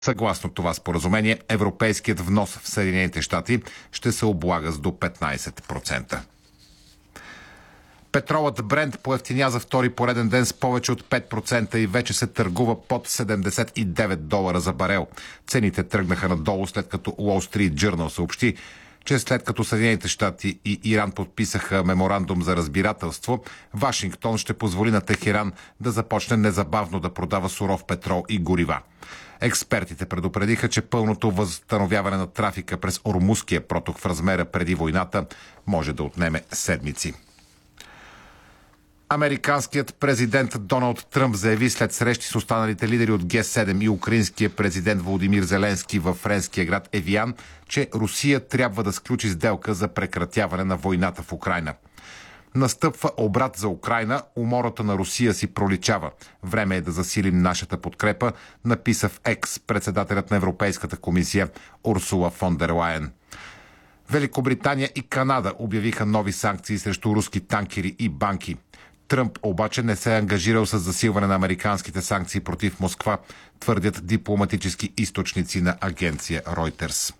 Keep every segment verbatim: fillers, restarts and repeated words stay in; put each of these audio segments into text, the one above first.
Съгласно това споразумение, европейският внос в Съединените щати ще се облага с до петнайсет процента. Петролът Брент поевтиня за втори пореден ден с повече от пет процента и вече се търгува под седемдесет и девет долара за барел. Цените тръгнаха надолу, след като Wall Street Journal съобщи, че след като Съединените щати и Иран подписаха меморандум за разбирателство, Вашингтон ще позволи на Техеран да започне незабавно да продава суров петрол и горива. Експертите предупредиха, че пълното възстановяване на трафика през Ормузския проток в размера преди войната може да отнеме седмици. Американският президент Доналд Тръмп заяви след срещи с останалите лидери от Ге седем и украинския президент Володимир Зеленски във френския град Евиан, че Русия трябва да сключи сделка за прекратяване на войната в Украйна. Настъпва обрат за Украйна, умората на Русия си проличава. Време е да засилим нашата подкрепа, написа в Екс председателят на Европейската комисия Урсула фон дер Лайен. Великобритания и Канада обявиха нови санкции срещу руски танкери и банки. Тръмп обаче не се е ангажирал с засилване на американските санкции против Москва, твърдят дипломатически източници на агенция Reuters.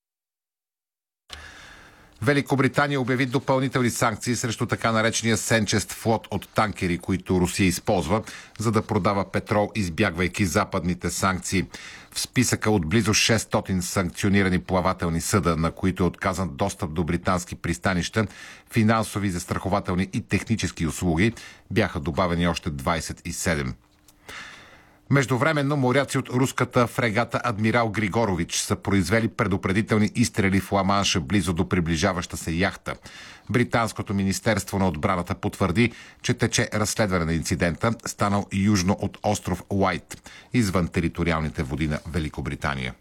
Великобритания обяви допълнителни санкции срещу така наречения сенчест флот от танкери, които Русия използва, за да продава петрол, избягвайки западните санкции. В списъка от близо шестстотин санкционирани плавателни съда, на които е отказан достъп до британски пристанища, финансови, застрахователни и технически услуги, бяха добавени още двайсет и седем. Междувременно моряци от руската фрегата Адмирал Григорович са произвели предупредителни изстрели в Ла-Манша близо до приближаваща се яхта. Британското министерство на отбраната потвърди, че тече разследване на инцидента, станал южно от остров Уайт, извън териториалните води на Великобритания.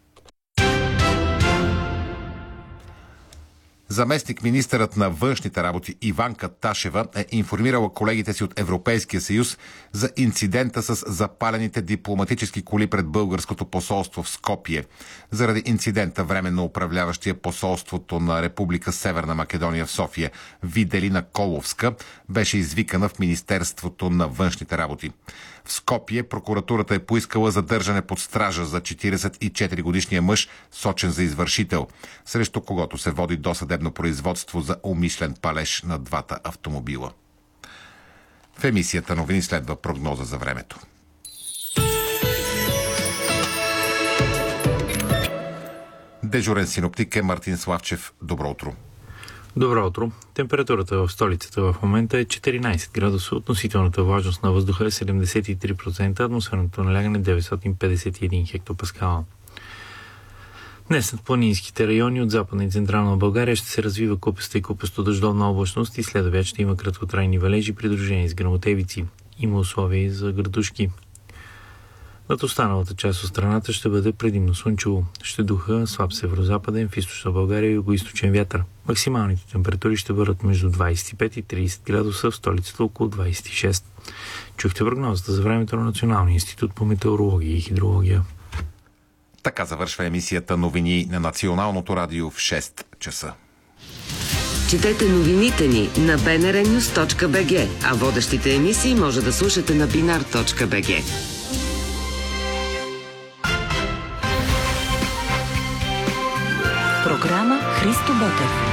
Заместник-министърът на външните работи Иванка Ташева е информирала колегите си от Европейския съюз за инцидента с запалените дипломатически коли пред българското посолство в Скопие. Заради инцидента временно управляващия посолството на Република Северна Македония в София Виделина Коловска беше извикана в Министерството на външните работи. В Скопие прокуратурата е поискала задържане под стража за четирийсет и четири годишния мъж, сочен за извършител, срещу когото се води досъдебно производство за умишлен палеж на двата автомобила. В емисията новини следва прогноза за времето. Дежурен синоптик е Мартин Славчев. Добро утро. Добро утро. Температурата в столицата в момента е четиринайсет градуса, относителната влажност на въздуха е седемдесет и три процента, атмосферното налягане деветстотин петдесет и един хектопаскала. Днес над планинските райони от Западна и Централна България ще се развива купеста и купесто дъждовна облачност и след обяд ще има краткотрайни валежи, придружени с гръмотевици. Има условия и за градушки. Над останалата част от страната ще бъде предимно слънчево. Ще духа слаб северозападен, в източна България и югоизточен вятър. Максималните температури ще бъдат между двайсет и пет и трийсет градуса, в столицата около двайсет и шест. Чухте прогнозата за времето на Националния институт по метеорология и хидрология. Така завършва емисията новини на Националното радио в шест часа. Четете новините ни на би ен ар нюз точка би джи, а водещите емисии може да слушате на бинар точка би джи. Програма Христо Ботев.